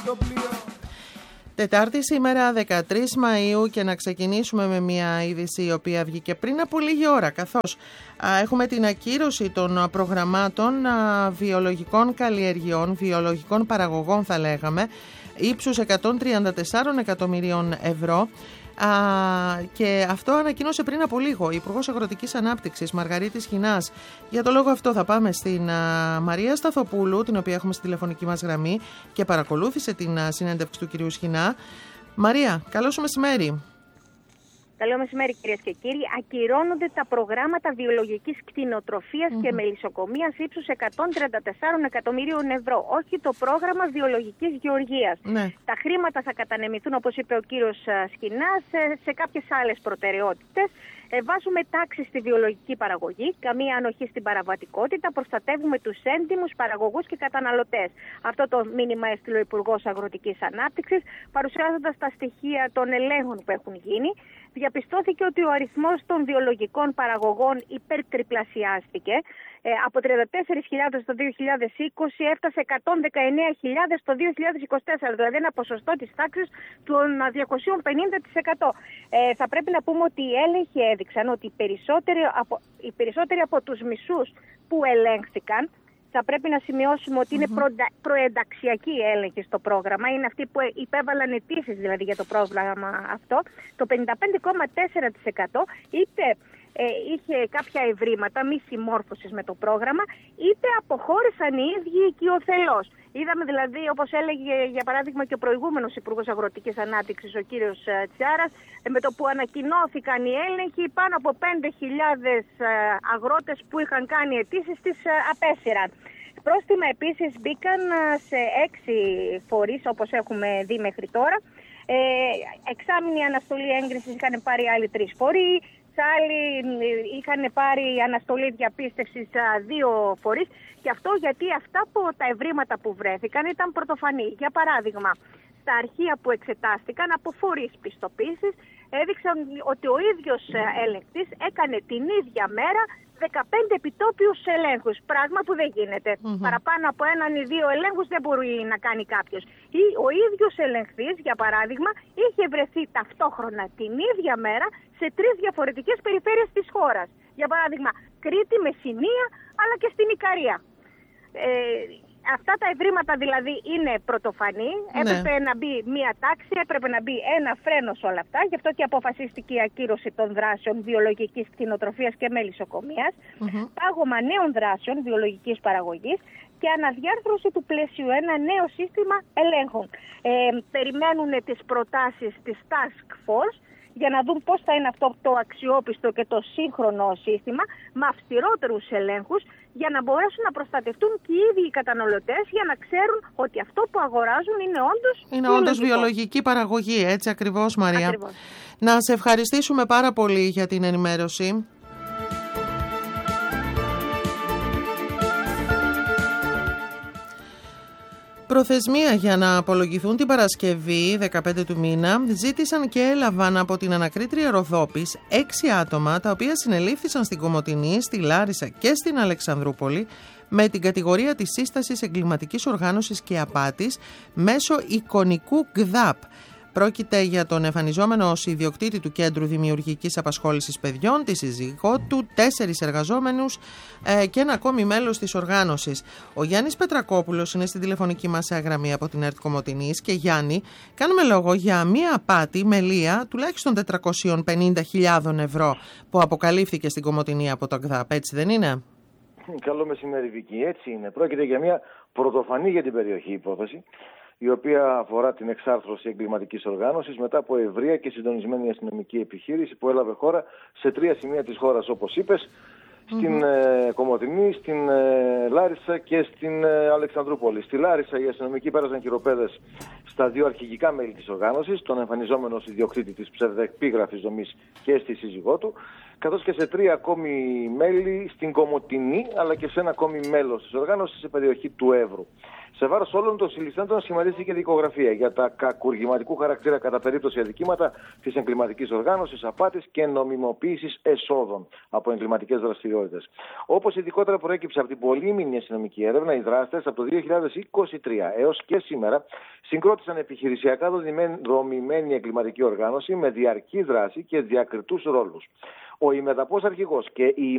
Τετάρτη σήμερα 13 Μαΐου και να ξεκινήσουμε με μια είδηση η οποία βγήκε πριν από λίγη ώρα, καθώς έχουμε την ακύρωση των προγραμμάτων βιολογικών καλλιεργειών, βιολογικών παραγωγών θα λέγαμε, ύψους 134 εκατομμυρίων ευρώ. Και αυτό ανακοίνωσε πριν από λίγο η Υπουργός Αγροτικής Ανάπτυξης Μαργαρίτης Σχοινάς. Για το λόγο αυτό θα πάμε στην Μαρία Σταθοπούλου, την οποία έχουμε στη τηλεφωνική μας γραμμή και παρακολούθησε την συνέντευξη του κυρίου Σχοινά. Μαρία, καλό σου μεσημέρι. Καλό μεσημέρι, κυρίες και κύριοι. Ακυρώνονται τα προγράμματα βιολογικής κτηνοτροφίας και μελισσοκομείας ύψους 134 εκατομμυρίων ευρώ. Όχι το πρόγραμμα βιολογικής γεωργίας. Ναι. Τα χρήματα θα κατανεμηθούν, όπως είπε ο κύριος Σχοινάς, σε κάποιες άλλες προτεραιότητες. Βάζουμε τάξη στη βιολογική παραγωγή, καμία ανοχή στην παραβατικότητα, προστατεύουμε τους έντιμους παραγωγούς και καταναλωτές. Αυτό το μήνυμα έστειλε ο Υπουργός Αγροτικής Ανάπτυξης, παρουσιάζοντας τα στοιχεία των ελέγχων που έχουν γίνει. Διαπιστώθηκε ότι ο αριθμός των βιολογικών παραγωγών υπερτριπλασιάστηκε. Από 34.000 το 2020 έφτασε 119.000 το 2024, δηλαδή ένα ποσοστό της τάξης των 250%. Θα πρέπει να πούμε ότι οι έλεγχοι έδειξαν ότι οι περισσότεροι από τους μισούς που ελέγχθηκαν, θα πρέπει να σημειώσουμε ότι είναι προενταξιακοί έλεγχοι στο πρόγραμμα. Είναι αυτοί που υπέβαλαν αιτήσεις δηλαδή για το πρόγραμμα αυτό. Το 55,4% είτε είχε κάποια ευρήματα μη συμμόρφωσης με το πρόγραμμα, είτε αποχώρησαν οι ίδιοι οικειοθελώς. Είδαμε δηλαδή, όπως έλεγε για παράδειγμα και ο προηγούμενος Υπουργός Αγροτικής Ανάπτυξης, ο κύριος Τσιάρας, με το που ανακοινώθηκαν οι έλεγχοι, πάνω από 5.000 αγρότες που είχαν κάνει αιτήσεις τις απέσυραν. Πρόστιμα επίσης μπήκαν σε 6 φορείς, όπως έχουμε δει μέχρι τώρα. Εξάμηνη αναστολή έγκρισης είχαν πάρει άλλοι 3 φορείς. Άλλοι είχαν πάρει αναστολή διαπίστευσης 2 φορείς, και αυτό γιατί αυτά τα ευρήματα που βρέθηκαν ήταν πρωτοφανή. Για παράδειγμα, στα αρχεία που εξετάστηκαν από φορείς πιστοποίησης έδειξαν ότι ο ίδιος ελεγκτής έκανε την ίδια μέρα 15 επιτόπιους ελέγχους, πράγμα που δεν γίνεται. Παραπάνω από 1 ή 2 ελέγχους δεν μπορεί να κάνει κάποιος. Ή ο ίδιος ελεγχτής, για παράδειγμα, είχε βρεθεί ταυτόχρονα την ίδια μέρα σε 3 διαφορετικές περιφέρειες της χώρας. Για παράδειγμα, Κρήτη, Μεσσηνία, αλλά και στην Ικαρία. Αυτά τα ευρήματα δηλαδή είναι πρωτοφανή. Ναι. Έπρεπε να μπει μία τάξη, έπρεπε να μπει ένα φρένο σε όλα αυτά. Γι' αυτό και αποφασίστηκε η ακύρωση των δράσεων βιολογικής κτηνοτροφίας και μελισσοκομείας, πάγωμα νέων δράσεων βιολογικής παραγωγής και αναδιάρθρωση του πλαίσιου, ένα νέο σύστημα ελέγχων. Περιμένουν τις προτάσεις της Task Force για να δουν πώς θα είναι αυτό το αξιόπιστο και το σύγχρονο σύστημα, με αυστηρότερους ελέγχους, για να μπορέσουν να προστατευτούν και οι ίδιοι οι καταναλωτές, για να ξέρουν ότι αυτό που αγοράζουν είναι όντως βιολογική παραγωγή. Έτσι ακριβώς, Μαρία. Ακριβώς. Να σε ευχαριστήσουμε πάρα πολύ για την ενημέρωση. Προθεσμία για να απολογηθούν την Παρασκευή 15 του μήνα ζήτησαν και έλαβαν από την ανακρίτρια Ροδόπης 6 άτομα, τα οποία συνελήφθησαν στην Κομοτηνή, στη Λάρισα και στην Αλεξανδρούπολη με την κατηγορία της σύστασης εγκληματικής οργάνωσης και απάτης μέσω εικονικού ΓΔΑΠ. Πρόκειται για τον εμφανιζόμενο ως ιδιοκτήτη του Κέντρου Δημιουργικής Απασχόλησης Παιδιών, τη σύζυγό του, 4 εργαζόμενους και ένα ακόμη μέλος της οργάνωσης. Ο Γιάννης Πετρακόπουλος είναι στην τηλεφωνική μας γραμμή από την ΕΡΤ Κομοτηνής. Και Γιάννη, κάνουμε λόγο για μία απάτη μελία τουλάχιστον 450.000 ευρώ που αποκαλύφθηκε στην Κομοτηνή από το ΚΔΑΠ, έτσι δεν είναι? Καλό μεσημέρι, Βίκη. Έτσι είναι. Πρόκειται για μια πρωτοφανή για την περιοχή υπόθεση, η οποία αφορά την εξάρθρωση εγκληματικής οργάνωσης μετά από ευρεία και συντονισμένη αστυνομική επιχείρηση που έλαβε χώρα σε 3 σημεία της χώρας, όπως είπες, στην Κομοτηνή, στην Λάρισα και στην Αλεξανδρούπολη. Στη Λάρισα οι αστυνομικοί πέρασαν χειροπέδες στα 2 αρχηγικά μέλη της οργάνωσης, τον εμφανιζόμενο ως ιδιοκτήτη της ψευδεπίγραφης δομής και στη σύζυγό του, καθώς και σε 3 ακόμη μέλη στην Κομοτηνή, αλλά και σε ένα ακόμη μέλος της οργάνωσης σε περιοχή του Εύρου. Σε βάρος όλων των συλληφθέντων σχηματίστηκε δικογραφία για τα κακουργηματικού χαρακτήρα κατά περίπτωση αδικήματα της εγκληματικής οργάνωσης, απάτης και νομιμοποίησης εσόδων από εγκληματικές δραστηριότητες. Όπως ειδικότερα προέκυψε από την πολύμηνη αστυνομική έρευνα, οι δράστες από το 2023 έως και σήμερα συγκρότησαν επιχειρησιακά δομημένη εγκληματική οργάνωση με διαρκή δράση και διακριτούς ρόλους. Ο ημεταπός αρχηγός και η